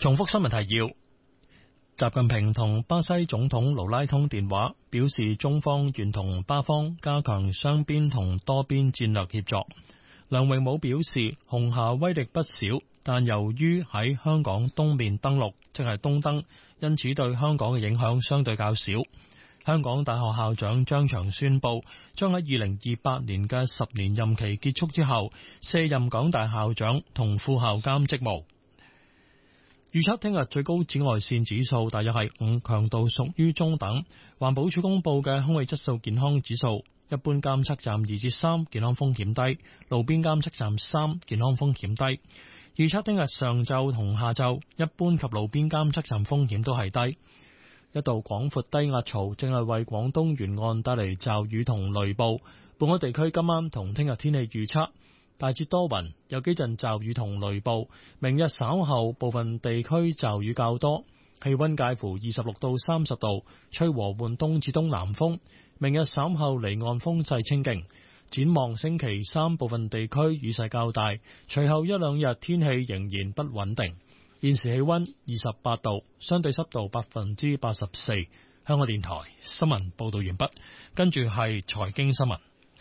重複新聞提要。習近平同巴西總統盧拉通電話，表示中方願同巴方加強雙邊同多邊戰略協作。梁榮武表示，紅霞威力不小，但由於喺香港東面登陸，即係東登，因此對香港嘅影響相對較少。香港大學校長張翔宣布，將喺2028年嘅10年任期結束之後，卸任港大校長同副校監職務。預測聽日最高紫外線指數大約係5，強度屬於中等。環保署公布嘅空氣質素健康指數，一般監測站2至3，健康風險低；路邊監測站3，健康風險低。預測聽日上晝同下晝，一般及路邊監測站風險都係低。一道廣闊低壓槽正係為廣東沿岸帶嚟驟雨同雷暴。本港地區今晚同聽日天氣預測，大致多雲，有幾陣驟雨同雷暴。明日稍後部分地區驟雨較多，氣溫介乎26到30度，吹和緩東至東南風。明日稍後離岸風勢清勁。展望星期三部分地區雨勢較大，隨後一兩日天氣仍然不穩定。現時氣溫28度，相對濕度84%。香港電台新聞報道完畢，跟住係財經新聞。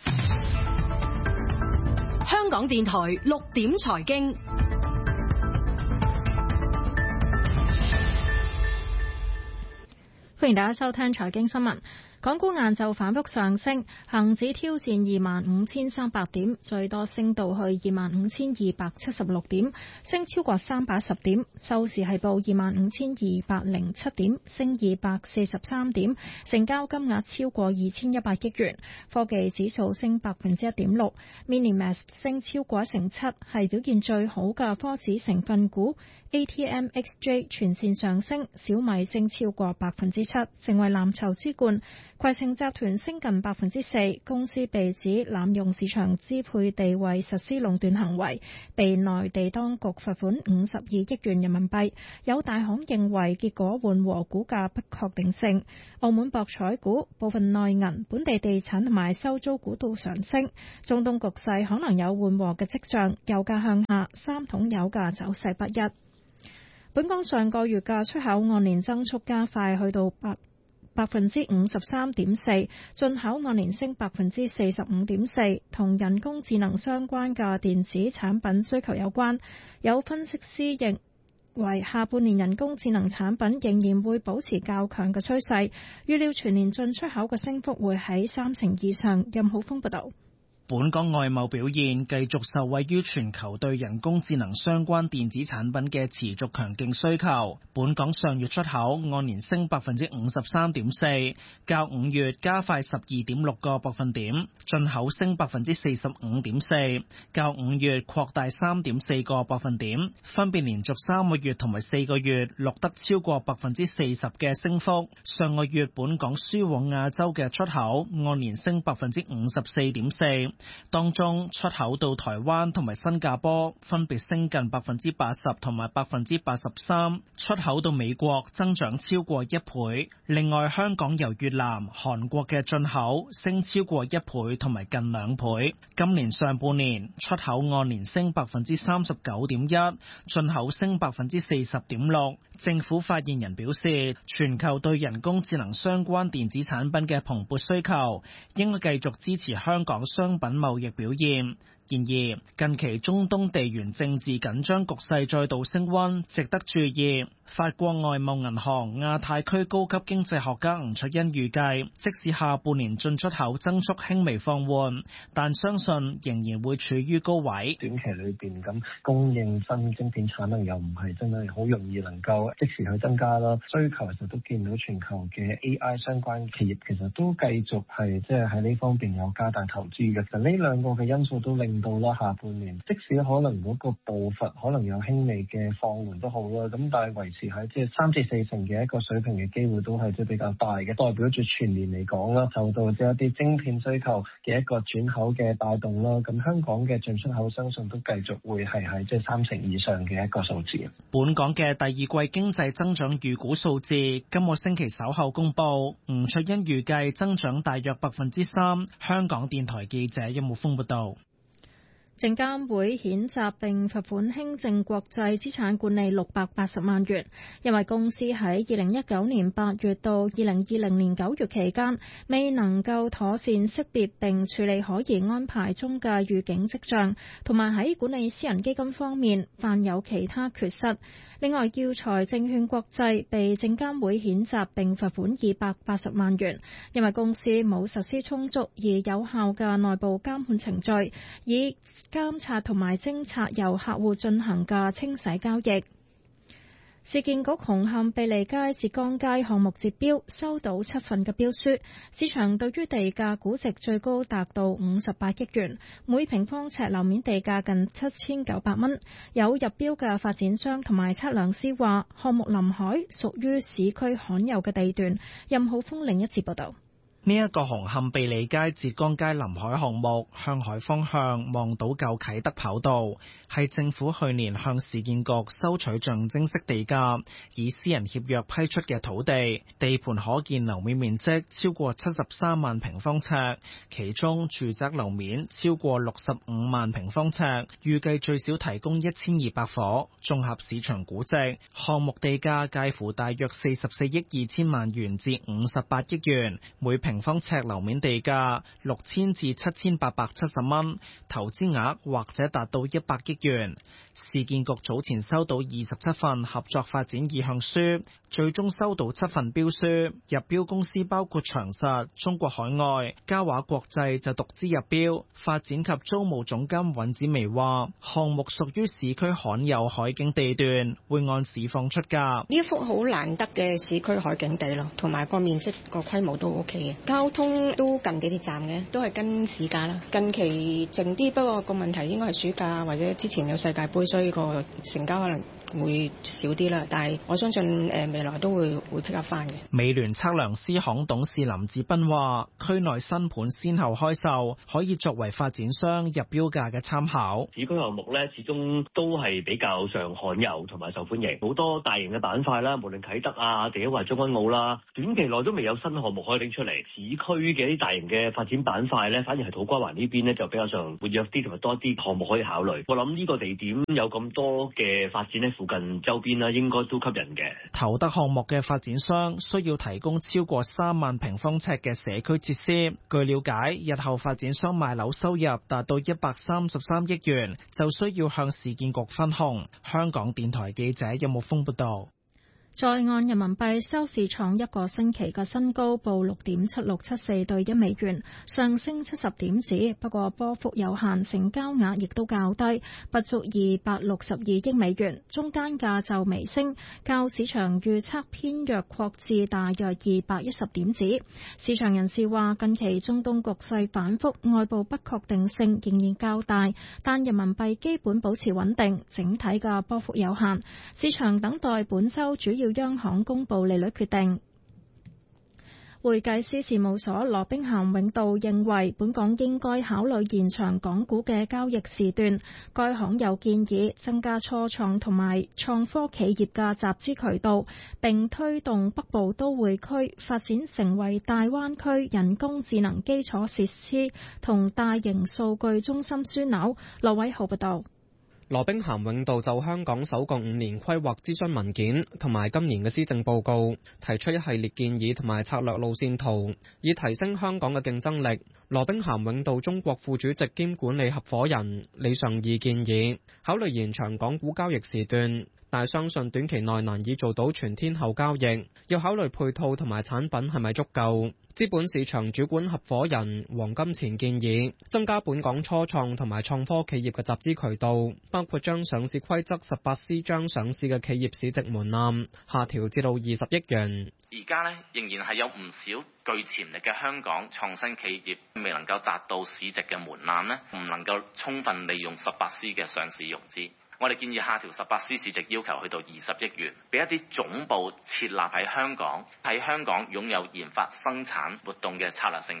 香港電台6點財經， 歡迎大家收聽財經新聞。港股晏晝反覆上升，恒指挑戰25,300點，最多升到去25,276點，升超過310點，收市係報25,207點，升243點，成交金額超過2,100億元。科技指數升 1.6%，Minimax 升超過7%，係表現最好嘅科指成分股。ATMXJ 全線上升，小米升超過7%，成為藍籌之冠。攜程集團升近4%，公司被指濫用市場支配地位實施壟斷行為，被內地當局罰款52億元人民幣。有大行認為結果緩和股價不確定性。澳門博彩股、部分內銀、本地地產同埋收租股都上升。中東局勢可能有緩和嘅跡象，油價向下，三桶油價走勢不一。本港上個月嘅出口按年增速加快，去到53.4%，進口按年升45.4%，同人工智能相關嘅電子產品需求有關。有分析師認為下半年人工智能產品仍然會保持較強嘅趨勢，預料全年進出口嘅升幅會喺3成以上。任浩峰報道。 本港外貿表現繼續受惠於全球對人工智能相關電子產品嘅持續強勁需求。本港上月出口按年升53.4%，較5月加快12.6個百分點；進口升45.4%，較5月擴大3.4個百分點，分別連續3個月同埋4個月錄得超過40%嘅升幅。上個月本港輸往亞洲嘅出口按年升54.4%。當中出口到台灣同埋新加坡分別升近80%同埋83%，出口到美國增長超過1倍。另外，香港由越南、韓國嘅進口升超過1倍同埋近2倍。今年上半年出口按年升39.1%，進口升40.6%。政府發言人表示，全球對人工智能相關電子產品嘅蓬勃需求，應該繼續支持香港商品貿易表現。然而，近期中東地緣政治緊張局勢再度升溫，值得注意。法國外貿銀行亞太區高級經濟學家吳卓恩預計，即使下半年進出口增速輕微放緩，但相信仍然會處於高位。 短期裏邊咁供應新晶片產能又唔係真係好容易能夠即時去增加啦。需求其實都見到全球嘅 AI 相關企業其實都繼續係即係喺呢方面有加大投資嘅。其實呢兩個嘅因素都令到啦下半年，即使可能嗰個步伐可能有輕微嘅放緩都好啦，咁但係維持喺即係3至4成嘅一個水平嘅機會都係即係比較大嘅，代表住全年嚟講啦，受到即係一啲晶片需求嘅一個轉口嘅帶動啦。咁香港嘅進出口相信都繼續會係喺即係3成以上嘅一個數字。 本港嘅第二季經濟增長預估數字今個星期稍後公佈，吳卓恩預計增長大約3%。香港電台記者殷木峰報道。 證監會譴責並罰款興正國際資產管理680萬元，因為公司喺2019年8月到2020年9月期間未能夠妥善識別並處理可疑安排中嘅預警跡象，同埋喺管理私人基金方面犯有其他缺失。另外，耀才證券國際被證監會譴責並罰款280萬元，因為公司冇實施充足而有效嘅內部監管程序，以監察同埋偵察由客戶進行嘅清洗交易。市建局紅磡庇利街浙江街項目截標，收到7份嘅標書，市場對於地價估值最高達到58億元，每平方尺樓面地價近7900蚊。有入標嘅發展商同埋測量師話，項目臨海，屬於市區罕有嘅地段。任浩峰另一節報道。 呢一個紅磡庇利街浙江街臨海項目，向海方向望到舊啟德跑道，係政府去年向市建局收取象徵式地價，以私人協約批出嘅土地。地盤可建樓面面積超過73萬平方尺，其中住宅樓面超過65萬平方尺，預計最少提供1200伙。綜合市場估值，項目地價介乎大約44億2000萬元至58億元，每平方尺樓面地價6000至7870蚊，投資額或者達到100億元。市建局早前收到27份合作發展意向書，最終收到7份標書，入標公司包括長實、中國海外、嘉華國際就獨資入標。發展及租務總監尹子薇話，項目屬於市區罕有海景地段，會按市況出價。 呢一幅好難得嘅市區海景地咯，同埋個面積個規模都 OK 嘅，交通都近地鐵站嘅，都係跟市價啦。近期靜啲，不過個問題應該係暑假或者之前有世界盃，所以個成交可能會少啲啦。但係我相信未來都會pick up翻嘅。 美聯測量師行董事林志斌話，區內新盤先後開售，可以作為發展商入標價嘅參考。 市區項目咧，始終都係比較上罕有同埋受歡迎，好多大型嘅板塊啦，無論啟德啊，定抑或將軍澳啦，短期內都未有新項目可以拎出嚟。市區嘅啲大型嘅發展板塊咧，反而係土瓜灣呢邊咧就比較上活躍啲，同埋多啲項目可以考慮。我諗呢個地點有咁多嘅發展咧，附近周邊啦，應該都吸引嘅。 投得項目嘅發展商需要提供超過3萬平方尺嘅社區設施。據了解，日後發展商賣樓收入達到133億元，就需要向市建局分紅。香港電台記者任木峰報道。 在岸人民幣收市創一個星期嘅新高，報6.7674對1美元，上升70點子，不過波幅有限，成交額亦都較低，不足262億美元，中間價就微升，較市場預測偏弱擴至大約210點子。市場人士話，近期中東局勢反覆，外部不確定性仍然較大，但人民幣基本保持穩定，整體嘅波幅有限。市場等待本週主要央行公布利率決定。會計師事務所羅兵咸永道認為，本港應該考慮延長港股嘅交易時段。該行又建議增加初創同埋創科企業嘅集資渠道，並推動北部都會區發展成為大灣區人工智能基礎設施同大型數據中心樞紐。羅偉豪報道。 羅兵咸永道就香港首個5年規劃諮詢文件同埋今年嘅施政報告提出一系列建議同埋策略路線圖，以提升香港嘅競爭力。羅兵咸永道中國副主席兼管理合夥人李尚義建議考慮延長港股交易時段，但係相信短期內難以做到全天候交易，要考慮配套同埋產品係咪足夠。資本市場主管合夥人黃金錢建議增加本港初創同埋創科企業嘅集資渠道，包括將上市規則 18C 章上市嘅企業市值門檻下調至到20億元。 而家仍然係有唔少具潛力嘅香港創新企業未能夠達到市值嘅門檻，唔能夠充分利用 18C 嘅上市融資。我哋建議下調 18C 市值要求去到20億元，俾一啲總部設立喺香港擁有研發生產活動嘅策略性企業。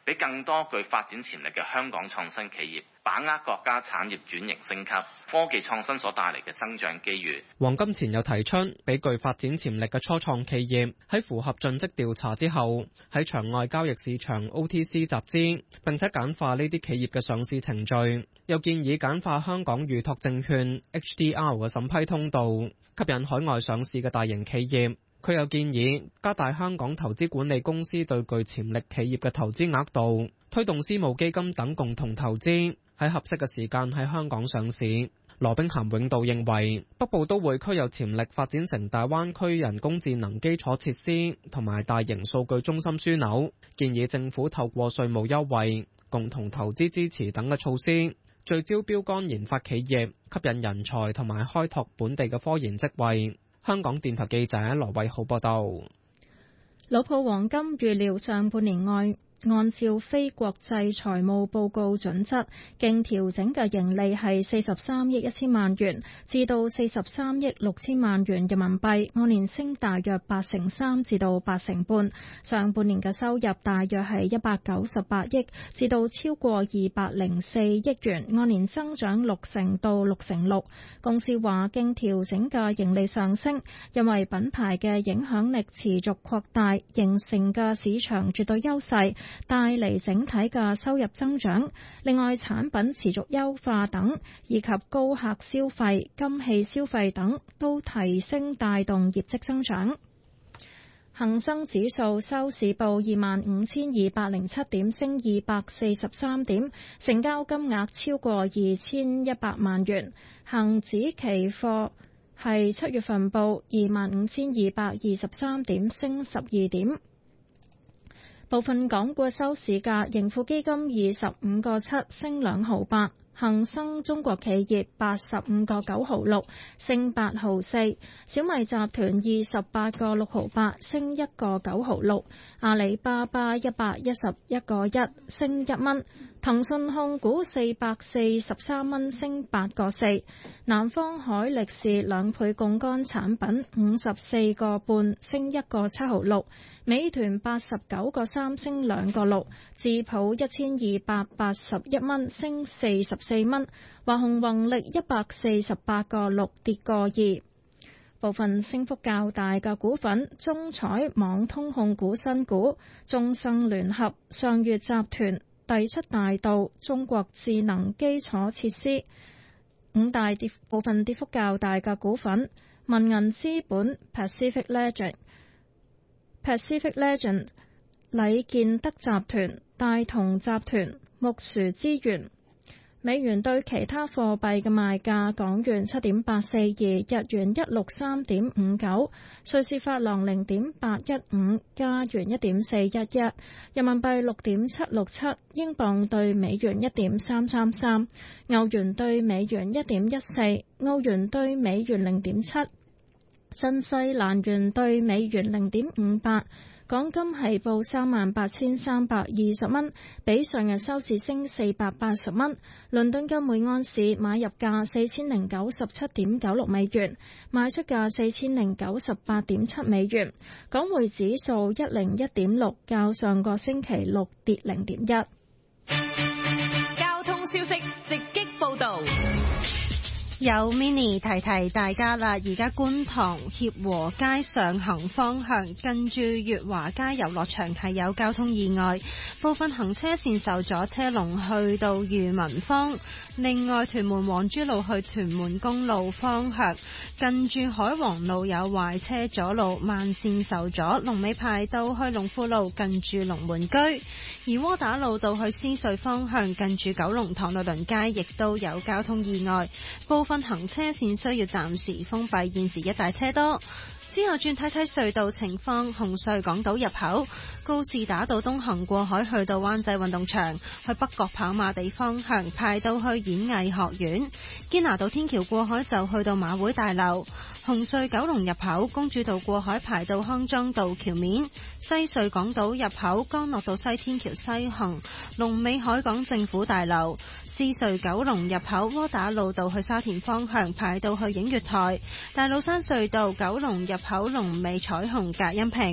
俾更多具發展潛力嘅香港創新企業把握國家產業轉型升級、科技創新所帶嚟嘅增長機遇。 黃金錢又提出，俾具發展潛力嘅初創企業喺符合盡職調查之後，喺場外交易市場 OTC 集資，並且簡化呢啲企業嘅上市程序。又建議簡化香港預託證券 HDR 嘅審批通道，吸引海外上市嘅大型企業。佢又建議加大香港投資管理公司對具潛力企業嘅投資額度，推動私募基金等共同投資，喺合適嘅時間喺香港上市。羅兵咸永道認為，北部都會區有潛力發展成大灣區人工智能基礎設施同埋大型數據中心樞紐，建議政府透過稅務優惠、共同投資支持等嘅措施，聚焦標杆研發企業，吸引人才同埋開拓本地嘅科研職位。香港電台記者羅偉浩報道。 老鋪黃金預料上半年按照非國際財務報告準則，經調整嘅盈利係43億1000萬元至到43億6000萬元人民幣，按年升大約83%至到8%。上半年嘅收入大約係198億至到超過204億元，按年增長60%到6%。公司話經調整嘅盈利上升，因為品牌嘅影響力持續擴大，形成嘅市場絕對優勢帶嚟整體嘅收入增長，另外產品持續優化等，以及高客消費、金器消費等都提升帶動業績增長。恒生指數收市報25,207點，升243點，成交金額超過2100萬元。恒指期貨係7月份報25,223點，升12點。部分港股收市價，盈富基金25個7升2毫8，恒生中國企業85個9毫6升8毫4，小米集團28個6毫8升1個9毫6，阿里巴巴111個1升1蚊，騰訊控股443蚊升8個4，南方海力士兩倍槓桿產品54個半升1個7毫6，美團89個3升2個6，智普1281蚊升44蚊，華虹宏力148個6跌個2。部分升幅較大嘅股份：中彩網通控股新股、中生聯合、上月集團、第七大道、中國智能基礎設施。五大部分跌幅較大嘅股份：民銀資本、Pacific Legend、禮建德集團、大同集團、木薯資源。美元對其他貨幣嘅賣價：港元7.842，日元163.59，瑞士法郎0.815，加元1.411，人民幣6.767，英鎊對美元1.333，歐元對美元1.14，澳元對美元0.7，新西蘭元對美元0.58。港金係報38,320蚊，比上日收市升480蚊。倫敦金每盎司買入價4097.96美元，賣出價4098.7美元。港匯指數101.6，較上個星期6跌0.1。 交通消息直擊報道。 有 Mini 提提大家啦，而家觀塘協和街上行方向近住悅華街遊樂場係有交通意外，部分行車線受阻，車龍去到裕民坊。另外，屯門黃珠路去屯門公路方向近住海皇路有壞車阻路，慢線受阻，龍尾排到去龍富路近住龍門居。而窩打老道去獅隧方向近住九龍塘律倫街亦都有交通意外，部分行車線需要暫時封閉，現時一大車多。之後轉睇睇隧道情況，紅隧港島入口告士打道東行過海去到灣仔運動場，去北角跑馬地方向排到去演藝學院，堅拿道天橋過海就去到馬會大樓。紅隧九龍入口公主道過海排到康莊道橋面，西隧港島入口干諾道西天橋西行，龍尾海港政府大樓。獅隧九龍入口窩打老道去沙田方向排到去映月台，大老山隧道九龍入口龍尾彩虹隔音屏。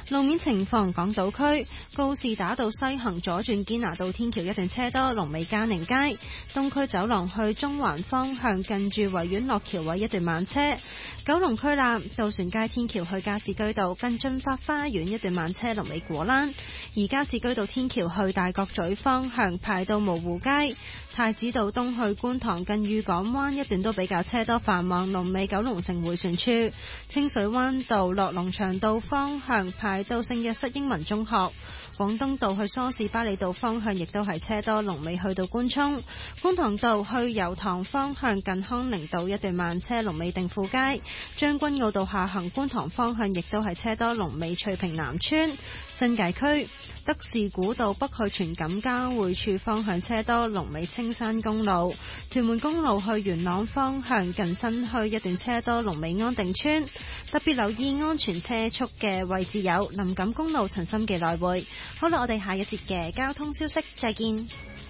路面情況，港島區告士打道西行左轉堅拿道天橋一段車多，龍尾嘉寧街。東區走廊去中環方向近住維園落橋位一段慢車。九龍區啦，渡船街天橋去加士居道近駿發花園一段慢車，龍尾果欄。而加士居道天橋去大角咀方向排到蕪湖街。太子道東去觀塘近裕港灣一段都比較車多繁忙，龍尾九龍城迴旋處。清水灣道落龍翔道方向排到聖若瑟英文中學。廣東道去梳士巴利道方向亦都係車多，龍尾去到官涌。觀塘道去油塘方向近康寧道一段慢車，龍尾定富街。將軍澳道下行觀塘方向亦都係車多，龍尾翠屏南村。新界區德士古道北去荃錦交匯處方向車多，龍尾青山公路。屯門公路去元朗方向近新墟一段車多，龍尾安定村。特別留意安全車速嘅位置有林錦公路陳心記來回。好啦，我哋下一節嘅交通消息再見。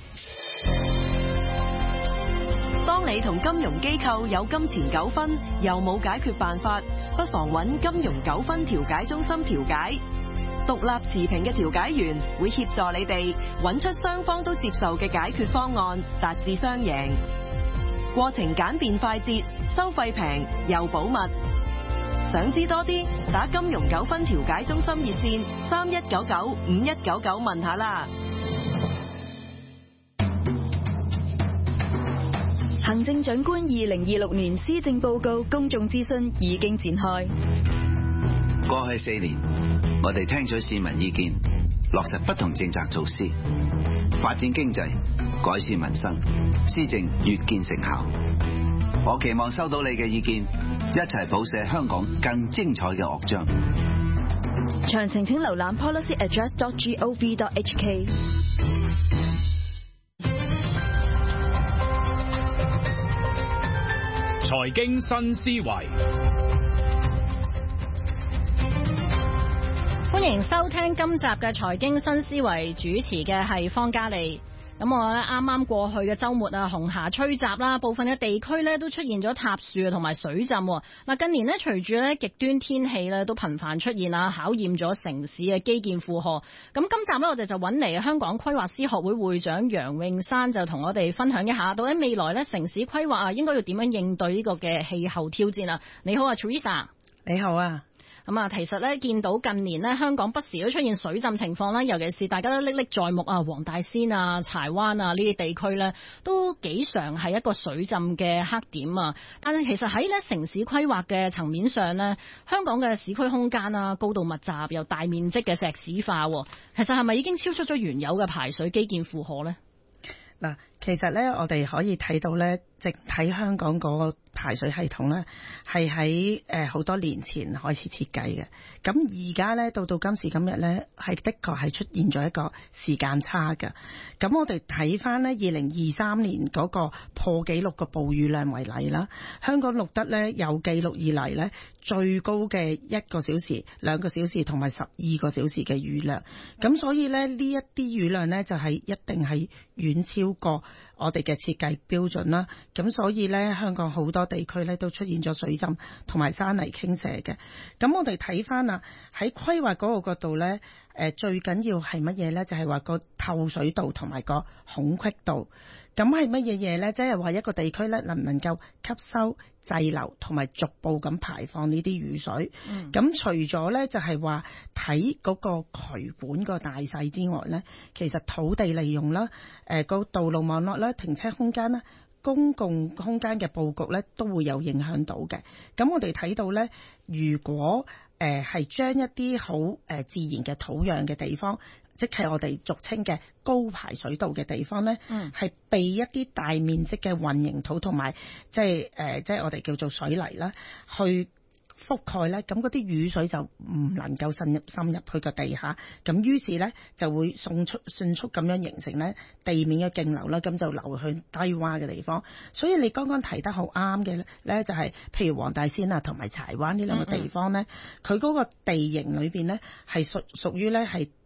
當你同金融機構有金錢糾紛又冇解決辦法，不妨揾金融糾紛調解中心調解。獨立持平嘅調解員會協助你哋揾出雙方都接受嘅解決方案，達至雙贏。過程簡便快捷，收費平又保密。想知多啲，打金融糾紛調解中心熱線31995199問下啦。 行政長官2026年施政報告公眾諮詢已經展開。 過去4年，我哋聽取市民意見，落實不同政策措施，發展經濟，改善民生，施政越見成效。我期望收到你嘅意見，一齊譜寫香港更精彩嘅樂章。 詳情請瀏覽 policyaddress.gov.hk。 財經新思維， 歡迎收聽今集嘅財經新思維，主持嘅係方嘉莉。咁我咧啱啱過去嘅週末啊，紅霞吹襲啦，部分嘅地區咧都出現咗塌樹同埋水浸。嗱，近年咧隨住咧極端天氣咧都頻繁出現啊，考驗咗城市嘅基建負荷。咁今集咧我哋就揾嚟香港規劃師學會會長楊永山，就同我哋分享一下，到底未來咧城市規劃啊應該要點樣應對呢個嘅氣候挑戰啊？你好啊 Teresa。 你好啊。 咁啊，其實咧見到近年咧香港不時都出現水浸情況啦，尤其是大家都歷歷在目啊，黃大仙啊、柴灣啊呢啲地區咧，都幾常係一個水浸嘅黑點啊。但係其實喺咧城市規劃嘅層面上咧，香港嘅市區空間啊高度密集又大面積嘅石屎化，其實係咪已經超出咗原有嘅排水基建負荷咧？ 嗱，其實咧我哋可以睇到咧，整體香港嗰個排水系統咧係喺好多年前開始設計嘅，咁而家咧到今時今日咧係的確係出現咗一個時間差嘅。咁我哋睇翻咧2023年嗰個破紀錄嘅暴雨量為例啦，香港錄得咧有記錄以嚟咧最高嘅1個小時、2個小時同埋12個小時嘅雨量，咁所以咧呢一啲雨量咧就係一定係遠超過我哋嘅設計標準啦，咁所以咧香港好多地區咧都出現咗水浸同埋山泥傾瀉嘅。咁我哋睇翻啊，喺規劃嗰個角度咧，最緊要係乜嘢咧？就係話個透水度同埋個孔隙度。咁係乜嘢嘢咧？即係話一個地區咧能唔能夠吸收滯留同埋逐步咁排放呢啲雨水。咁除咗咧就係話睇嗰個渠管個大細之外咧，其實土地利用啦、個道路網絡啦、停車空間啦、公共空間嘅佈局咧都會有影響到嘅。咁我哋睇到咧，如果係將一啲好自然嘅土壤嘅地方，即係我哋俗稱嘅高排水道嘅地方咧，係被一啲大面積嘅混凝土同埋即係我哋叫做水泥啦，去覆蓋咧，咁嗰啲雨水就唔能夠滲入去個地下，咁於是咧就會迅速咁樣形成咧地面嘅徑流啦，咁就流去低洼嘅地方。所以你剛剛提得好啱嘅咧，就係譬如黃大仙啊同埋柴灣呢兩個地方咧，佢嗰個地形裏邊咧係屬於咧係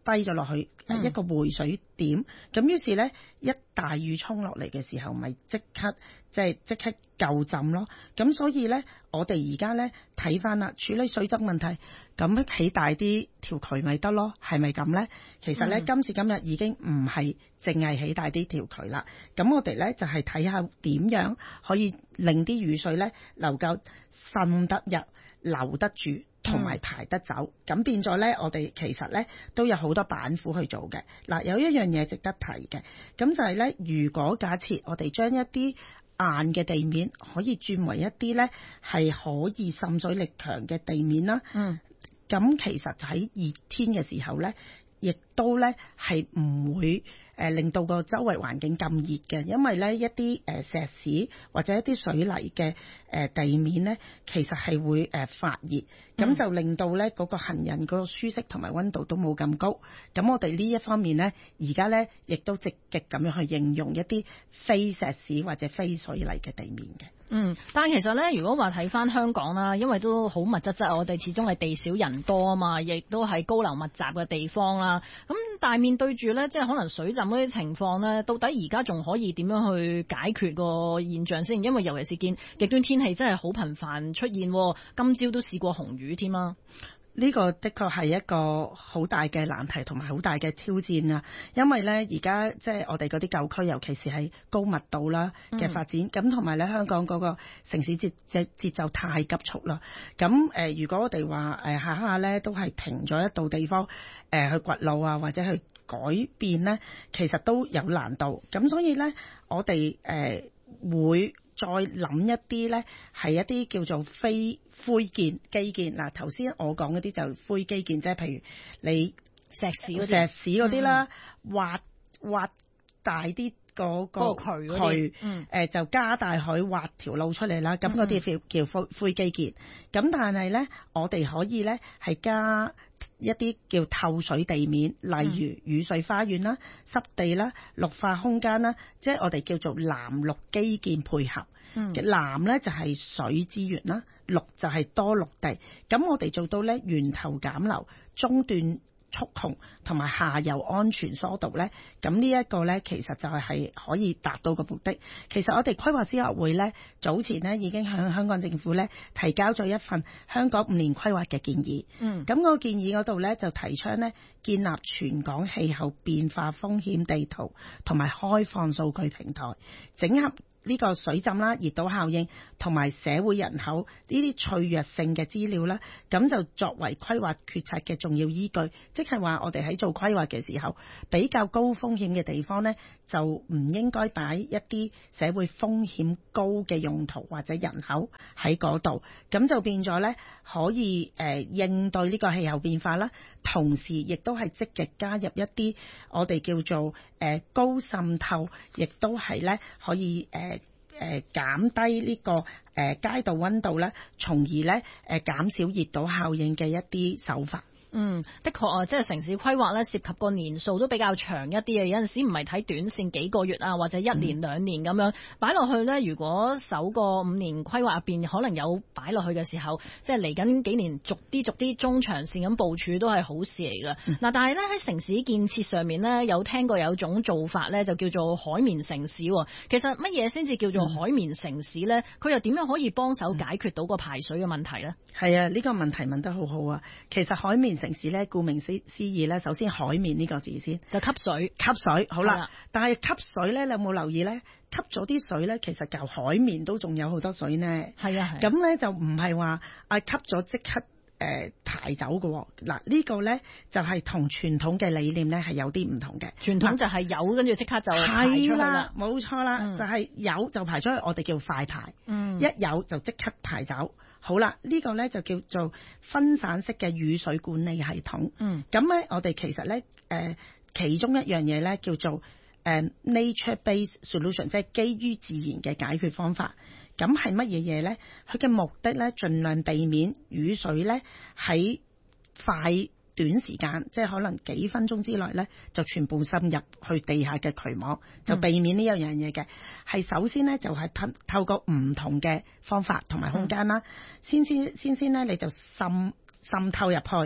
低咗落去一個回水點，咁於是咧一大雨沖落嚟嘅時候，咪即刻夠浸咯。咁所以咧，我哋而家咧睇翻啦，處理水浸問題，咁起大啲條渠咪得咯，係咪咁咧？其實咧，今時今日已經唔係淨係起大啲條渠啦。咁我哋咧就係睇下點樣可以令啲雨水咧能夠滲得入、留得住。同埋排得走，咁變咗咧，我哋其實咧都有好多板斧去做嘅。嗱，有一樣嘢值得提嘅，咁就係咧，如果假設我哋將一啲硬嘅地面可以轉為一啲咧係可以滲水力強嘅地面啦，咁其實喺熱天嘅時候咧，亦都咧係唔會令到個周圍環境咁熱嘅，因為咧一啲石屎或者一啲水泥嘅地面咧，其實係會發熱，咁就令到咧嗰個行人嗰個舒適同埋溫度都冇咁高。咁我哋呢一方面咧，而家咧亦都積極咁樣去應用一啲非石屎或者非水泥嘅地面嘅。 但係其實咧，如果話睇翻香港啦，因為都好密質質，我哋始終係地少人多啊嘛，亦都係高樓密集嘅地方啦。咁但係面對住咧，即係可能水浸嗰啲情況咧，到底而家仲可以點樣去解決個現象先？因為尤其是見極端天氣真係好頻繁出現，今朝都試過紅雨添啊！ 呢個的確係一個好大嘅難題同埋好大嘅挑戰啊！因為咧而家即係我哋嗰啲舊區，尤其是係高密度啦嘅發展，咁同埋咧香港嗰個城市節奏太急促啦。咁如果我哋話下下咧都係停咗一度地方去掘路啊，或者去改變咧，其實都有難度。咁所以咧，我哋會再諗一啲咧，係一啲叫做非灰建基建。嗱，頭先我講嗰啲就灰基建，即係譬如你石屎嗰啲啦，挖大啲嗰個渠，就加大佢挖條路出嚟啦。咁嗰啲叫灰基建。咁但係咧，我哋可以咧係加一啲叫透水地面，例如雨水花園啦、濕地啦、綠化空間啦，即係我哋叫做藍綠基建配合。藍咧就係水資源啦，綠就係多綠地。咁我哋做到咧源頭減流、中斷蓄洪同埋下游安全疏導咧，咁呢一個咧其實就係可以達到個目的。其實我哋規劃師學會咧早前咧已經向香港政府咧提交咗一份香港5年規劃嘅建議。咁個建議嗰度咧就提倡咧建立全港氣候變化風險地圖同埋開放數據平台，整合呢個水浸啦、熱島效應同埋社會人口呢啲脆弱性嘅資料啦，咁就作為規劃決策嘅重要依據。即係話我哋喺做規劃嘅時候，比較高風險嘅地方呢，就唔應該擺一啲社會風險高嘅用途或者人口喺嗰度，咁就變咗呢，可以應對呢個氣候變化啦，同時亦都係積極加入一啲我哋叫做高滲透，亦都係呢可以減低呢個街道溫度咧，從而咧減少熱島效應嘅一啲手法。 的確啊，即係城市規劃咧，涉及個年數都比較長一啲啊。有陣時唔係睇短線幾個月啊，或者1年2年咁樣擺落去咧。如果首個5年規劃入邊可能有擺落去嘅時候，即係嚟緊幾年逐啲中長線咁部署都係好事嚟㗎。嗱，但係咧喺城市建設上面咧，有聽過有種做法咧，就叫做海綿城市。其實乜嘢先至叫做海綿城市咧？佢又點樣可以幫手解決到個排水嘅問題咧？ 係啊，呢個問題問得好好啊。其實海綿城市咧，顧名思義咧，首先海綿呢個字先就吸水， 好啦。但係吸水咧，你有冇留意咧？吸咗啲水咧，其實舊海綿都仲有好多水呢。 係啊， 咁咧就唔係話吸咗即刻排走嘅。嗱，呢個咧就係同傳統嘅理念咧係有啲唔同嘅。 傳統就係有跟住即刻就排出去啦， 冇錯啦，就係有就排出去，我哋叫快排。一有就即刻排走。好啦，呢個咧就叫做分散式嘅雨水管理系統。咁咧我哋其實咧其中一樣嘢咧叫做nature-based solution， 即係基於自然嘅解決方法。咁係乜嘢嘢咧？佢嘅目的咧，盡量避免雨水咧喺短時間，即係可能幾分鐘之內咧，就全部滲入去地下嘅渠網，就避免呢一樣嘢嘅。係首先咧，就係透過唔同嘅方法同埋空間啦，先咧你就滲透入去，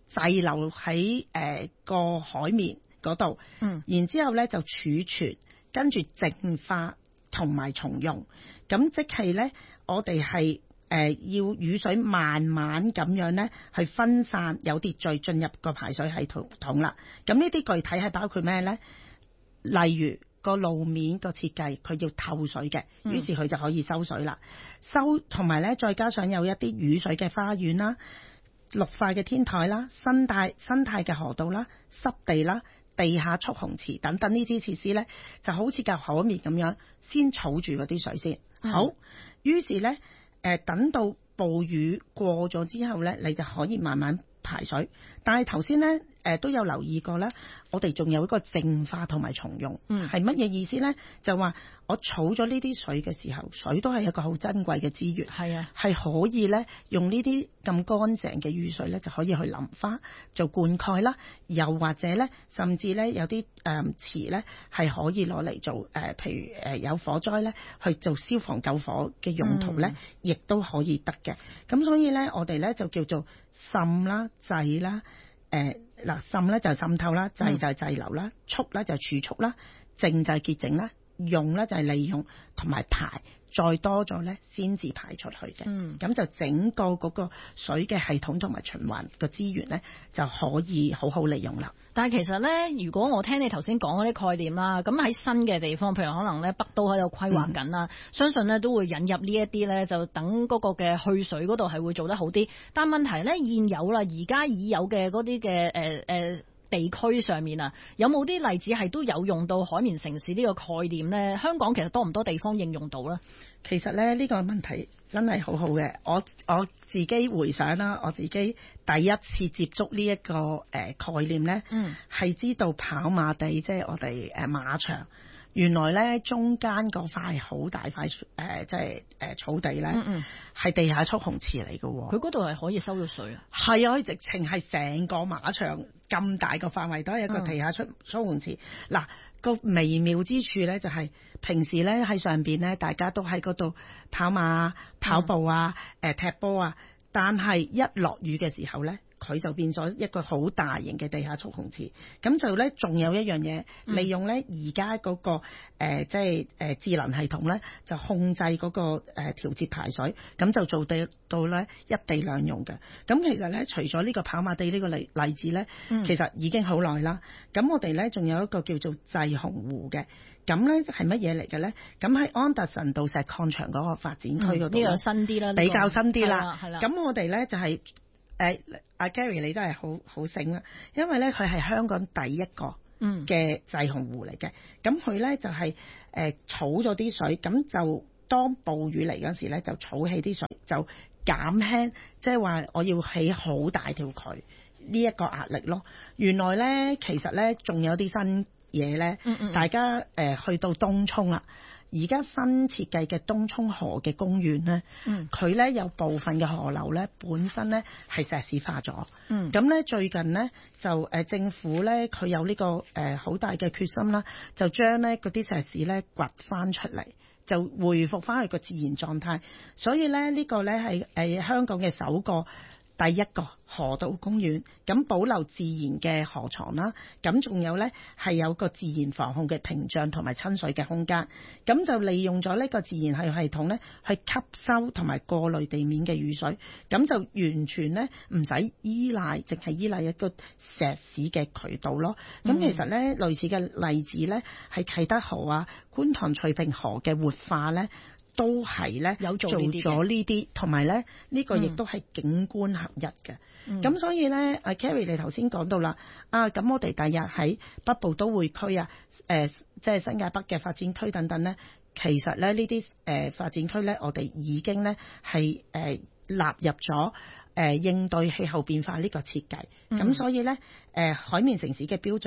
滯留喺個海面嗰度，然之後咧就儲存，跟住淨化同埋重用。咁即係咧，我哋係要雨水慢慢咁樣咧去分散，有秩序進入個排水系統啦。咁呢啲具體係包括咩咧？例如個路面個設計，佢要透水嘅，於是佢就可以收水啦。同埋咧，再加上有一啲雨水嘅花園啦、綠化嘅天台啦、生態嘅河道啦、濕地啦、地下蓄洪池等等呢啲設施咧，就好似嚿海綿咁樣，先儲住嗰啲水先。好，於是咧，等到暴雨過咗之後咧，你就可以慢慢排水。但係頭先咧，都有留意過啦，我哋仲有一個淨化同埋重用，係乜嘢意思咧？就話我儲咗呢啲水嘅時候，水都係一個好珍貴嘅資源，係啊，係可以咧用呢啲咁乾淨嘅雨水咧，就可以去淋花做灌溉啦，又或者咧，甚至咧有啲池咧係可以攞嚟做譬如有火災咧去做消防救火嘅用途咧，亦都可以得嘅。咁所以咧，我哋咧就叫做滲啦、滯啦。滲咧就係滲透啦，滯就係滯留啦，蓄咧就係儲蓄啦，淨就係潔淨啦，用咧就係利用，同埋排再多咗咧先至排出去嘅。咁就整個嗰個水嘅系統同埋循環嘅資源咧就可以好好利用啦。 但係其實咧，如果我聽你頭先講嗰啲概念啦，咁喺新嘅地方，譬如可能咧北都喺度規劃緊啦，相信咧都會引入呢一啲咧，就等嗰個嘅去水嗰度係會做得好啲。但問題咧，現有啦，而家已有嘅嗰啲嘅地區上面啊，有冇啲例子係都有用到海綿城市呢個概念咧？香港其實多唔多地方應用到咧？ 其實咧呢個問題真係好好嘅。我自己回想啦，我自己第一次接觸呢一個概念咧，係知道跑馬地即係我哋馬場。原來咧中間嗰塊好大塊即係草地咧，係地下蓄洪池嚟嘅喎。佢嗰度係可以收到水啊？ 係啊，佢直情係成個馬場咁大個範圍都係一個地下蓄洪池。嗱，個微妙之處咧就係平時咧喺上邊咧，大家都喺嗰度跑馬、跑步啊、踢波啊，但係一落雨嘅時候咧，佢就變咗一個好大型嘅地下蓄洪池。咁就咧，仲有一樣嘢，利用咧而家嗰個即係智能系統咧，就控制嗰個調節排水，咁就做到咧一地兩用嘅。咁其實咧，除咗呢個跑馬地呢個例子咧，其實已經好耐啦。咁我哋咧仲有一個叫做滯洪湖嘅。咁咧係乜嘢嚟嘅咧？咁喺安達臣道石礦場嗰個發展區嗰度， 呢個新啲啦， 比較新啲啦。 係啦。 咁我哋咧就係阿 Gary 你都係好醒啦，因為咧佢係香港第一個嘅滯洪湖嚟嘅。咁佢咧就係儲咗啲水，咁就當暴雨嚟嗰時咧就儲起啲水，就減輕即係話我要起好大條渠呢一個壓力咯。原來咧其實咧仲有啲新嘢咧，大家去到東涌啦，而家新設計嘅東涌河嘅公園咧，佢咧有部分嘅河流咧本身咧係石屎化咗，咁咧最近咧就政府咧佢有呢個好大嘅決心啦，就將咧嗰啲石屎咧掘翻出嚟，就恢復翻去個自然狀態，所以咧呢個咧係香港嘅首個第一個河道公園，咁保留自然嘅河床啦，咁仲有呢係有個自然防控嘅屏障同埋親水嘅空間，咁就利用咗呢個自然系統呢去吸收同埋過濾地面嘅雨水，咁就完全呢唔使淨係依賴一個石屎嘅渠道咯。咁其實呢類似嘅例子呢係啟德河啊、觀塘翠屏河嘅活化呢，都係咧有做咗呢啲，同埋咧呢個亦都係景觀合一嘅。咁所以咧，阿 Carrie 你頭先講到啦，咁我哋第日喺北部都會區啊，即係新界北嘅發展區等等咧，其實咧呢啲發展區咧，我哋已經咧係納入咗應對氣候變化呢個設計。咁所以咧海綿城市嘅標準啦、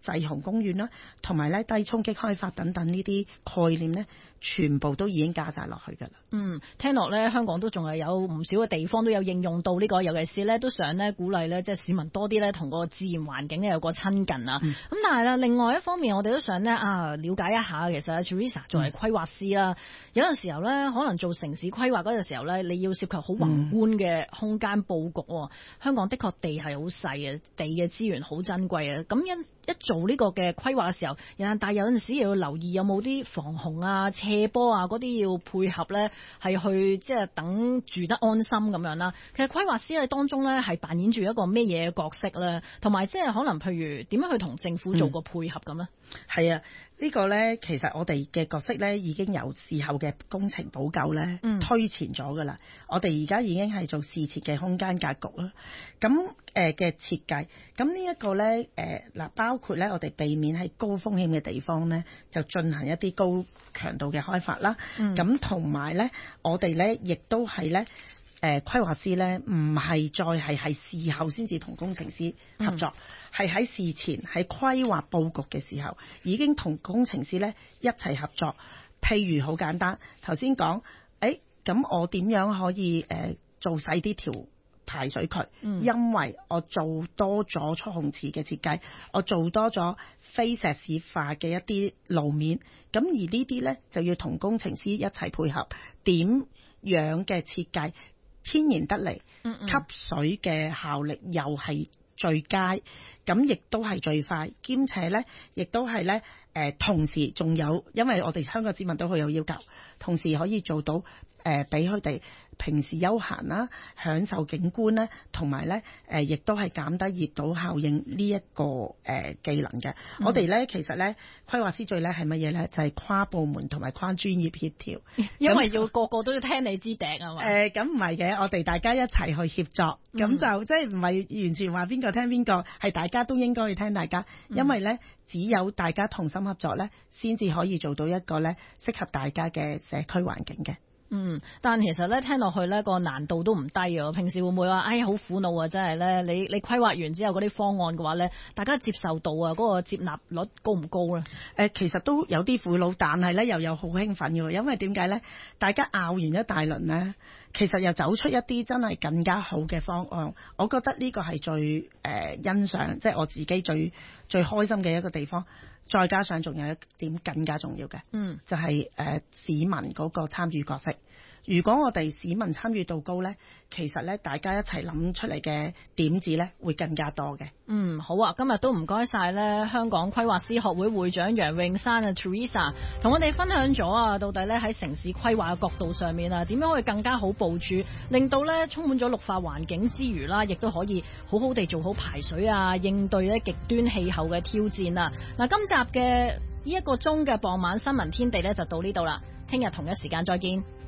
滯洪公園啦，同埋咧低衝擊開發等等呢啲概念咧，全部都已經加晒落去㗎啦。 聽落咧，香港都仲係有唔少嘅地方都有應用到呢個，尤其是咧都想咧鼓勵咧，即係市民多啲咧同個自然環境咧有個親近啊。咁但係咧，另外一方面，我哋都想咧了解一下，其實 Teresa 作為規劃師啦，有陣時候咧，可能做城市規劃嗰陣時候咧，你要涉及好宏觀嘅空間佈局。香港的確地係好細嘅，地嘅資源好珍貴啊。咁一做呢個嘅規劃嘅時候，但係有陣時又要留意有冇啲防洪啊、斜坡啊嗰啲要配合咧，係去即係等住得安心咁樣啦。其實規劃師喺當中咧係扮演住一個咩嘢角色咧？同埋即係可能譬如點樣去同政府做個配合咁咧？ 係啊。呢個呢，其實我哋嘅角色呢已經由事後嘅工程補救呢推前咗㗎啦。我哋而家已經係做事前嘅空間格局啦。咁嘅設計，咁呢一個呢包括呢我哋避免喺高風險嘅地方呢就進行一啲高強度嘅開發啦。咁同埋呢，我哋呢亦都係呢。規劃師咧唔係再係事後先至同工程師合作，係喺事前喺規劃佈局嘅時候已經同工程師咧一齊合作。譬如好簡單，頭先講，咁我點樣可以做細啲條排水渠？因為我做多咗蓄洪池嘅設計，我做多咗非石屎化嘅一啲路面，咁而呢啲咧就要同工程師一齊配合，點樣嘅設計？天然得嚟，吸水嘅效力又係最佳，咁亦都係最快，兼且咧，亦都係咧，同時仲有，因為我哋香港市民都好有要求，同時可以做到，俾佢哋平時休閒啦，享受景觀咧，同埋咧，亦都係減低熱島效應呢一個技能嘅。我哋咧其實咧，規劃師最叻係乜嘢咧？就係跨部門同埋跨專業協調， 因為要個個都要聽你支笛啊嘛。 咁唔係嘅，我哋大家一齊去協作，咁就即係唔係完全話邊個聽邊個，係大家都應該去聽大家，因為咧只有大家同心合作咧，先至可以做到一個咧適合大家嘅社區環境嘅。 但其實咧聽落去咧個難度都唔低啊！平時會唔會話好苦惱啊？真係咧，你規劃完之後嗰啲方案嘅話咧，大家接受到啊，嗰個接納率高唔高咧？ 其實都有啲苦惱，但係咧又有好興奮嘅，因為點解咧？大家拗完一大輪咧，其實又走出一啲真係更加好嘅方案。我覺得呢個係最欣賞，即係我自己最開心嘅一個地方。再加上仲有一點更加重要嘅，就係市民嗰個參與角色。如果我哋市民參與度高呢，其實呢大家一齊諗出嚟嘅點子呢會更加多嘅。 好啊，今日都唔該晒呢香港規劃師學會會長楊穎珊啊 Teresa 同我哋分享咗啊，到底呢喺城市規劃嘅角度上面啊，點樣可以更加好部署，令到呢充滿咗綠化環境之餘啦，亦都可以好好地做好排水啊，應對呢極端氣候嘅挑戰啊。嗱，今集嘅呢1個鐘嘅傍晚新聞天地呢就到呢度啦，聽日同一時間再見。